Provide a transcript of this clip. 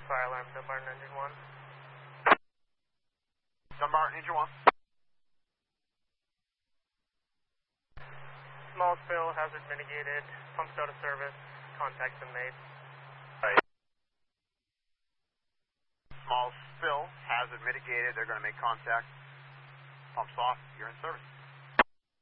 fire alarm, Dumbarton Engine 1. Dumbarton Engine 1. Small spill, hazard mitigated, pumps out of service, contact's been made. Right. Small spill, hazard mitigated, they're going to make contact. Pumps off, you're in service.